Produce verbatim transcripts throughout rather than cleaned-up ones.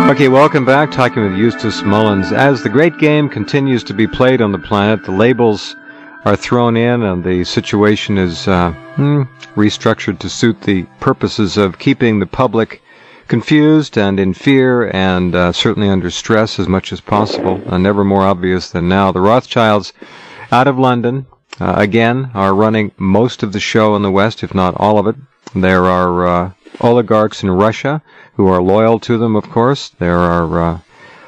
Okay, welcome back. Talking with Eustace Mullins. As the great game continues to be played on the planet, the labels are thrown in and the situation is uh, hmm, restructured to suit the purposes of keeping the public confused and in fear and uh, certainly under stress as much as possible. Uh, never more obvious than now. The Rothschilds out of London, uh, again, are running most of the show in the West, if not all of it. There are uh, oligarchs in Russia who are loyal to them, of course. There are uh,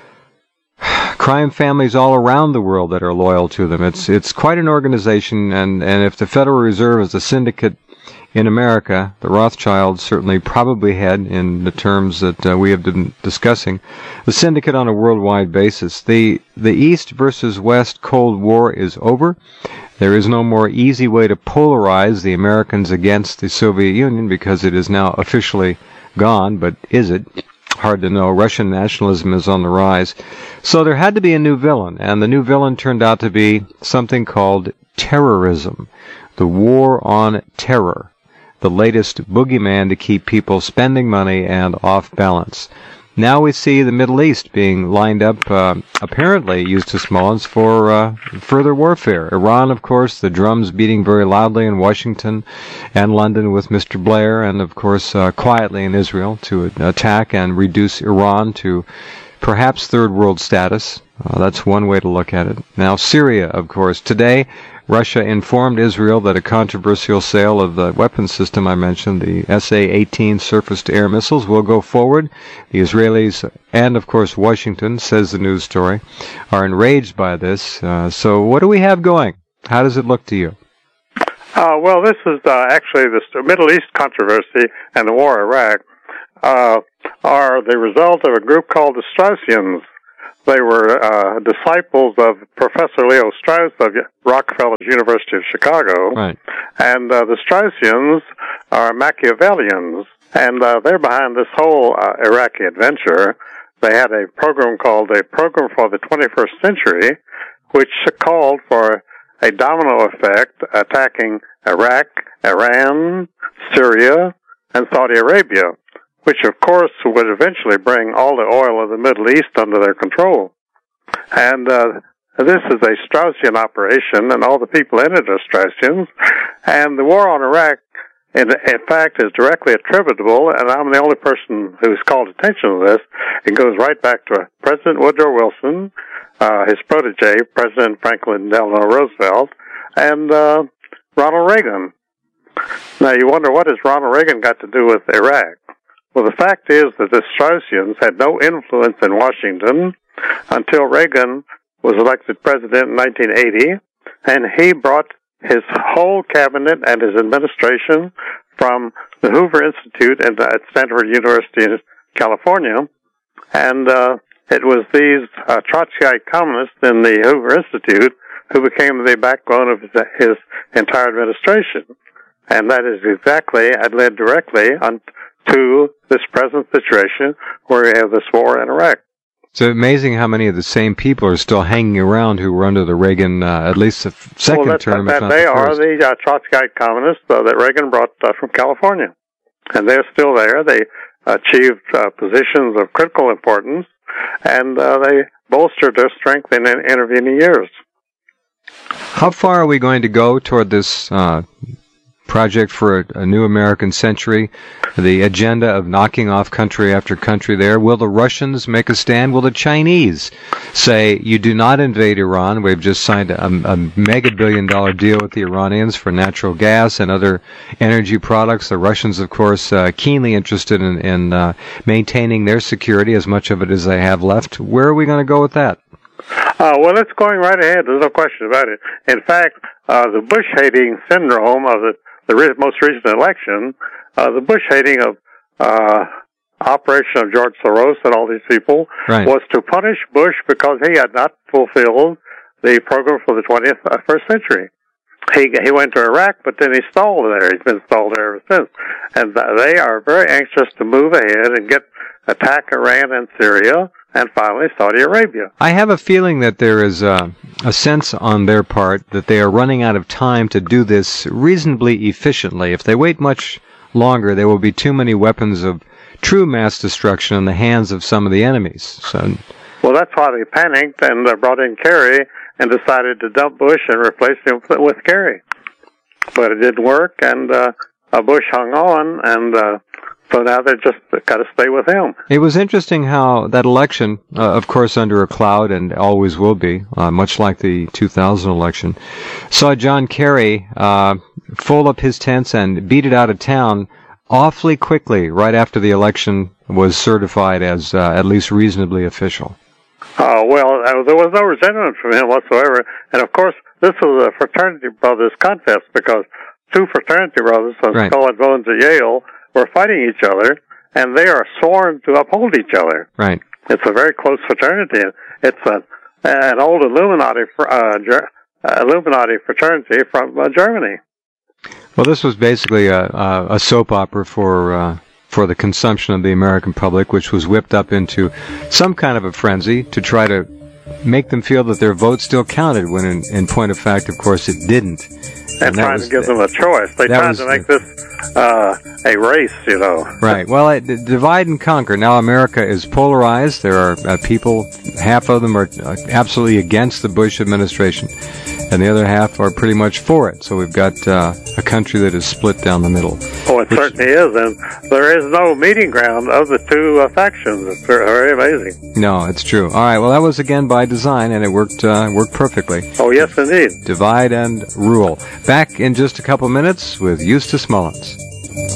crime families all around the world that are loyal to them. It's it's quite an organization, and, and if the Federal Reserve is a syndicate in America, the Rothschilds certainly probably had, in the terms that uh, we have been discussing, the syndicate on a worldwide basis. The the East versus West Cold War is over. There is no more easy way to polarize the Americans against the Soviet Union because it is now officially gone, but is it? Hard to know. Russian nationalism is on the rise. So there had to be a new villain, and the new villain turned out to be something called terrorism, the war on terror, the latest boogeyman to keep people spending money and off balance. Now we see the Middle East being lined up, uh, apparently, Eustace Mullins, for uh, further warfare. Iran, of course, the drums beating very loudly in Washington and London with Mister Blair, and, of course, uh, quietly in Israel to attack and reduce Iran to perhaps third world status. Uh, that's one way to look at it. Now, Syria, of course. Today, Russia informed Israel that a controversial sale of the weapons system I mentioned, the S A eighteen surface-to-air missiles, will go forward. The Israelis and, of course, Washington, says the news story, are enraged by this. Uh, so what do we have going? How does it look to you? Uh, well, this is uh, actually the Middle East controversy and the war in Iraq uh, are the result of a group called the Straussians. They were uh, disciples of Professor Leo Strauss of Rockefeller's University of Chicago. Right. And uh, the Straussians are Machiavellians, and uh, they're behind this whole uh, Iraqi adventure. They had a program called a Program for the twenty-first Century, which called for a domino effect attacking Iraq, Iran, Syria, and Saudi Arabia, which of course would eventually bring all the oil of the Middle East under their control. And uh, this is a Straussian operation, and all the people in it are Straussians. And the war on Iraq, in, in fact, is directly attributable, and I'm the only person who's called attention to this. It goes right back to President Woodrow Wilson, uh, his protege, President Franklin Delano Roosevelt, and uh, Ronald Reagan. Now, you wonder, what has Ronald Reagan got to do with Iraq? Well, the fact is that the Straussians had no influence in Washington until Reagan was elected president in nineteen eighty, and he brought his whole cabinet and his administration from the Hoover Institute at Stanford University in California, and uh, it was these uh, Trotskyite communists in the Hoover Institute who became the backbone of his, his entire administration. And that is exactly, had led directly on to this present situation where we have this war in Iraq. It's amazing how many of the same people are still hanging around who were under the Reagan, uh, at least the second well, term, that, if not they the are first. the uh, Trotskyite communists uh, that Reagan brought uh, from California. And they're still there. They achieved uh, positions of critical importance, and uh, they bolstered their strength in intervening years. How far are we going to go toward this uh, project for a, a new American century, the agenda of knocking off country after country there? Will the Russians make a stand? Will the Chinese say, you do not invade Iran? We've just signed a, a mega billion dollar deal with the Iranians for natural gas and other energy products. The Russians, of course, uh, keenly interested in, in uh, maintaining their security, as much of it as they have left. Where are we going to go with that? Uh, well, it's going right ahead. There's no question about it. In fact, uh, the Bush-hating syndrome of the the re- most recent election, uh, the Bush-hating of uh, operation of George Soros and all these people, right, was to punish Bush because he had not fulfilled the program for the twenty-first century. He he went to Iraq, but then he stalled there. He's been stalled there ever since. And they are very anxious to move ahead and get attack Iran and Syria, and finally Saudi Arabia. I have a feeling that there is a, a sense on their part that they are running out of time to do this reasonably efficiently. If they wait much longer, there will be too many weapons of true mass destruction in the hands of some of the enemies. So, well, that's why they panicked and uh, brought in Kerry and decided to dump Bush and replace him with Kerry. But it didn't work, and uh, Bush hung on, and uh, so now they just got to stay with him. It was interesting how that election, uh, of course under a cloud and always will be, uh, much like the two thousand election, saw John Kerry uh, fold up his tents and beat it out of town awfully quickly right after the election was certified as uh, at least reasonably official. Uh, well, uh, there was no resentment from him whatsoever. And, of course, this was a fraternity brothers contest because two fraternity brothers, right. Skull and Bones at Yale, were fighting each other, and they are sworn to uphold each other. Right. It's a very close fraternity. It's a, an old Illuminati uh, Illuminati fraternity from uh, Germany. Well, this was basically a, a, a soap opera for uh, for the consumption of the American public, which was whipped up into some kind of a frenzy to try to make them feel that their vote still counted, when in, in point of fact, of course, it didn't. And, and trying to give them a choice. They tried to make this uh, a race, you know. Right. Well, it, divide and conquer. Now America is polarized. There are uh, people, half of them are uh, absolutely against the Bush administration, and the other half are pretty much for it. So we've got uh, a country that is split down the middle. Oh, it which, certainly is. And there is no meeting ground of the two uh, factions. It's very amazing. No, it's true. All right. Well, that was, again, by design, and it worked, uh, worked perfectly. Oh, yes, indeed. Divide and rule. Back in just a couple minutes with Eustace Mullins.